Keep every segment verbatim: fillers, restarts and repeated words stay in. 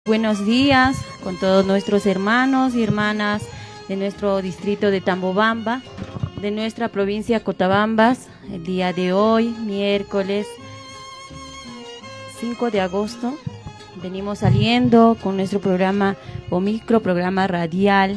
Buenos días con todos nuestros hermanos y hermanas de nuestro distrito de Tambobamba, de nuestra provincia Cotabambas. El día de hoy, miércoles cinco de agosto, venimos saliendo con nuestro programa o micro programa radial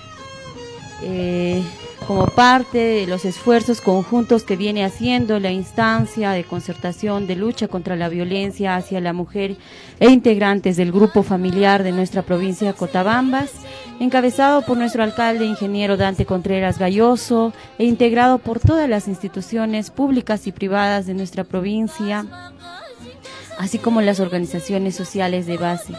eh, como parte de los esfuerzos conjuntos que viene haciendo la instancia de concertación de lucha contra la violencia hacia la mujer e integrantes del grupo familiar de nuestra provincia Cotabambas, encabezado por nuestro alcalde ingeniero Dante Contreras Galloso e integrado por todas las instituciones públicas y privadas de nuestra provincia, así como las organizaciones sociales de base.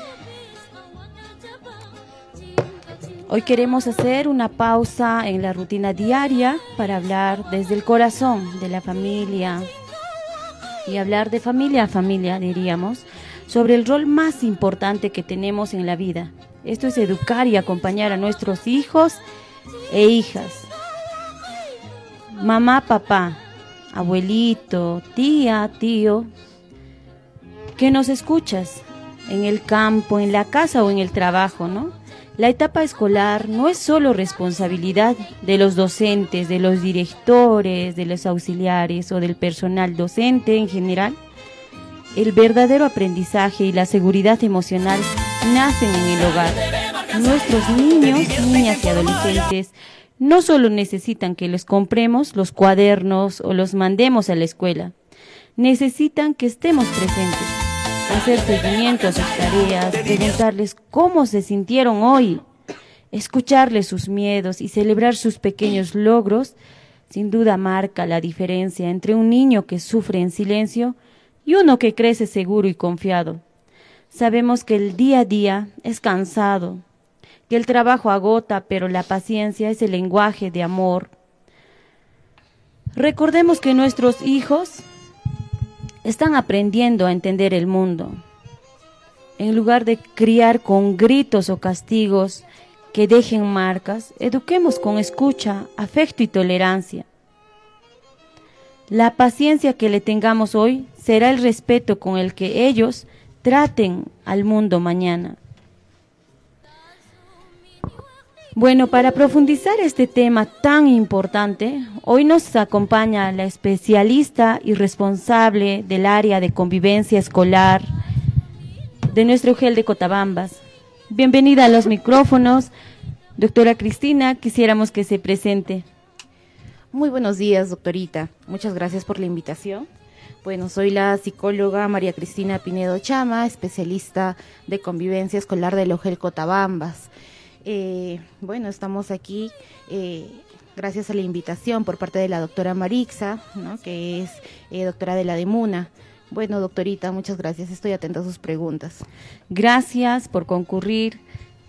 Hoy queremos hacer una pausa en la rutina diaria para hablar desde el corazón de la familia y hablar de familia a familia, diríamos, sobre el rol más importante que tenemos en la vida. Esto es educar y acompañar a nuestros hijos e hijas. Mamá, papá, abuelito, tía, tío, que nos escuchas en el campo, en la casa o en el trabajo, ¿no? La etapa escolar no es solo responsabilidad de los docentes, de los directores, de los auxiliares o del personal docente en general. El verdadero aprendizaje y la seguridad emocional nacen en el hogar. Nuestros niños, niñas y adolescentes no solo necesitan que les compremos los cuadernos o los mandemos a la escuela, necesitan que estemos presentes. Hacer seguimiento a sus tareas, preguntarles cómo se sintieron hoy, escucharles sus miedos y celebrar sus pequeños logros, sin duda marca la diferencia entre un niño que sufre en silencio y uno que crece seguro y confiado. Sabemos que el día a día es cansado, que el trabajo agota, pero la paciencia es el lenguaje de amor. Recordemos que nuestros hijos están aprendiendo a entender el mundo. En lugar de criar con gritos o castigos que dejen marcas, eduquemos con escucha, afecto y tolerancia. La paciencia que le tengamos hoy será el respeto con el que ellos traten al mundo mañana. Bueno, para profundizar este tema tan importante, hoy nos acompaña la especialista y responsable del área de convivencia escolar de nuestro U G E L de Cotabambas. Bienvenida a los micrófonos, doctora Cristina, quisiéramos que se presente. Muy buenos días, doctorita. Muchas gracias por la invitación. Bueno, soy la psicóloga María Cristina Pinedo Chama, especialista de convivencia escolar del U G E L Cotabambas. Eh, bueno, estamos aquí eh, gracias a la invitación por parte de la doctora Marixa, ¿no?, que es eh, doctora de la DEMUNA. Bueno, doctorita, muchas gracias, estoy atenta a sus preguntas. Gracias por concurrir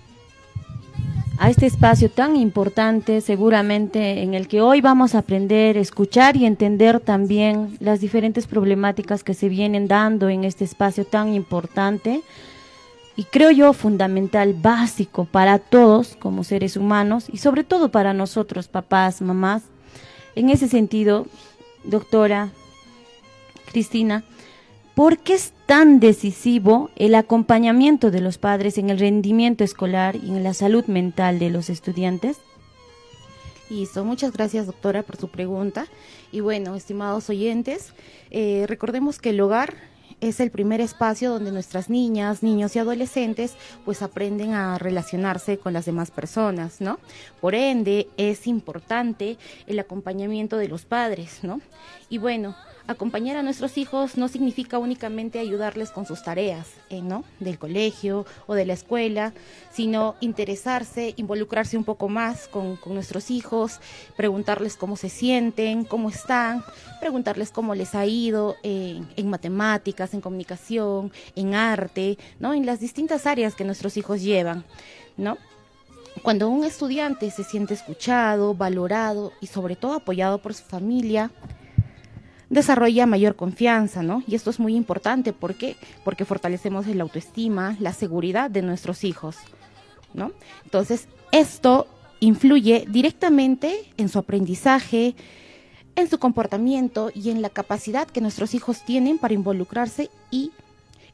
a este espacio tan importante, seguramente en el que hoy vamos a aprender, escuchar y entender también las diferentes problemáticas que se vienen dando en este espacio tan importante. Y creo yo fundamental, básico para todos como seres humanos y sobre todo para nosotros, papás, mamás. En ese sentido, doctora Cristina, ¿por qué es tan decisivo el acompañamiento de los padres en el rendimiento escolar y en la salud mental de los estudiantes? Listo, muchas gracias, doctora, por su pregunta. Y bueno, estimados oyentes, eh, recordemos que el hogar es el primer espacio donde nuestras niñas, niños y adolescentes pues aprenden a relacionarse con las demás personas, ¿no? Por ende, es importante el acompañamiento de los padres, ¿no? Y bueno, acompañar a nuestros hijos no significa únicamente ayudarles con sus tareas, eh, ¿no?, del colegio o de la escuela, sino interesarse, involucrarse un poco más con, con nuestros hijos, preguntarles cómo se sienten, cómo están, preguntarles cómo les ha ido en, en matemáticas, en comunicación, en arte, ¿no?, en las distintas áreas que nuestros hijos llevan, ¿no? Cuando un estudiante se siente escuchado, valorado y sobre todo apoyado por su familia, desarrolla mayor confianza, ¿no? Y esto es muy importante, ¿por qué? Porque fortalecemos la autoestima, la seguridad de nuestros hijos, ¿no? Entonces, esto influye directamente en su aprendizaje, en su comportamiento y en la capacidad que nuestros hijos tienen para involucrarse y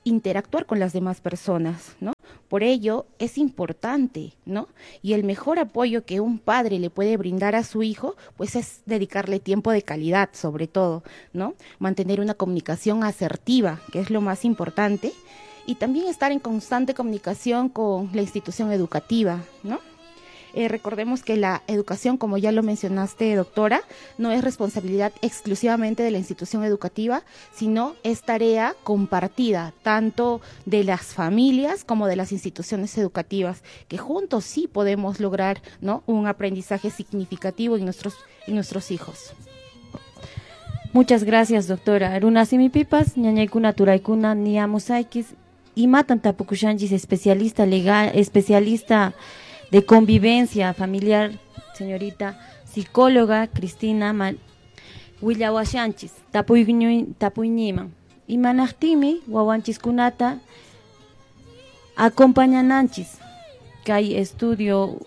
interactuar con las demás personas, ¿no? Por ello es importante, ¿no? Y el mejor apoyo que un padre le puede brindar a su hijo, pues es dedicarle tiempo de calidad, sobre todo, ¿no? Mantener una comunicación asertiva, que es lo más importante, y también estar en constante comunicación con la institución educativa, ¿no? Eh, recordemos que la educación, como ya lo mencionaste, doctora, no es responsabilidad exclusivamente de la institución educativa, sino es tarea compartida, tanto de las familias como de las instituciones educativas, que juntos sí podemos lograr, ¿no?, un aprendizaje significativo en nuestros, en nuestros hijos. Muchas gracias, doctora. Runasimi pipas, ñañaykuna, turaykuna, niamusaykis, y matan tapukushanchis, especialista legal, especialista de convivencia familiar, señorita psicóloga Cristina Willawashanchis, tapuyniman. Imanajtimi, wawanchiskunata, acompañananchis, kay estudio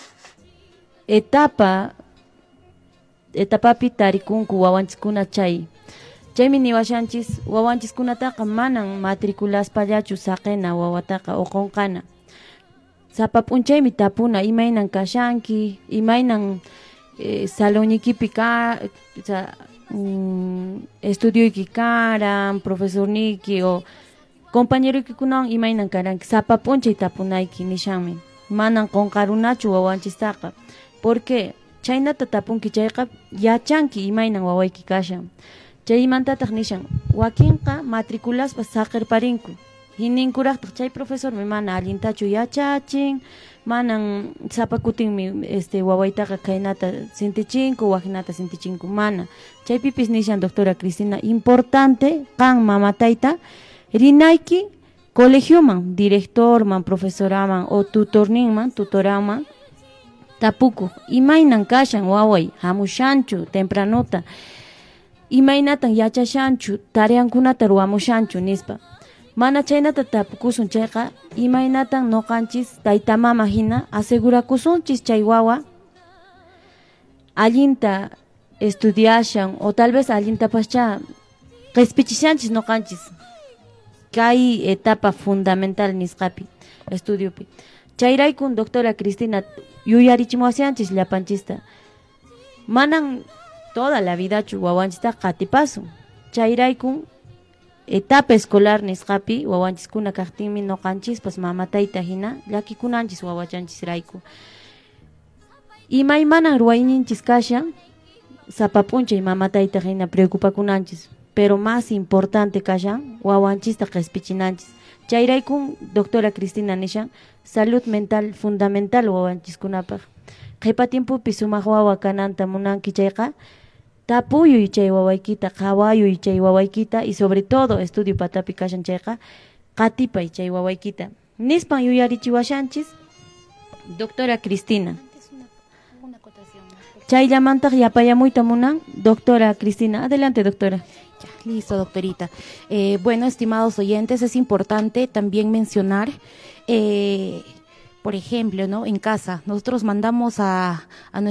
etapa, etapapi tarikunku wawanchiskuna chay. Chaymi niwashanchis, wawanchiskunataqa manan matriculaspallachu saqena wawataqa uqunqana. Sapap'unchaymi tapuna imaynan kashanki, imaynan eh, salonnikipi ka, mm, estudiuyki karan, profesorniki o compañeroykikunawan imaynan karanki, sapap'unchay tapunayki nishanmi. Manan qunqarunachu wawanchistaqa. Porque chaynata tapunki chayqa yachanki imaynan wawayki kashan. Chaymantataq nishan, wakinqa matriculaspas saqirparinku. Hininkuraqtaq chay profesor mi mana allintachu yachachin, manan sapakutinmi este wawaytaqa kaynata sintichinku, wajinata sintichinku, mana. Chaypipis nishan doctora Cristina, importante qan mamatayta rinayki colegioman, directorman, profesoraman o tutorninman, tutoraman tapuku, imaynan kashan waway, hamushanchu tempranota, imaynatan yachashanchu, tareankunata ruwamushanchu nispa. Mana chaynata tapukusun chayqa, imaynatan noqanchis tayta mama hina asegurakusunchis chay wawa allinta estudiashan o tal vez allinta pascha qhispichishanchis noqanchis kay etapa fundamental nisqapi estudiopi. Chayraykun doctora Cristina yuyarichimuwasyanchis llapanchista. Manan toda la vida chu wawanchista qatipasun. Chayraykun etapa escolar nisqapi wawanchiskuna kaqtinmi noqanchispas mamatayta hina llakikunanchis wawachanchis rayku. Imaymanan ruwayninchis kashan sapapunchay mamatayta hina preocupakunanchis, pero más importante kashan wawanchista qhispichinanchis. Chayraykun doctora Cristina nishan salud mental fundamental wawanchiskunapaq. Qhipa tiempopi sumaq wawa kananta munanki chayqa, tapuyuy chay wawaykita, qhawayuy chay wawaykita y sobre todo estudio patapi kashan chayqa qatipay chay wawaykita. Nispan yuyarichiwashanchis doctora Cristina. Chayllamantaq yapayamuyta munan doctora Cristina. Adelante, doctora. Ya, listo, doctorita. Eh, bueno, estimados oyentes, es importante también mencionar, eh, por ejemplo, ¿no?, en casa, nosotros mandamos a, a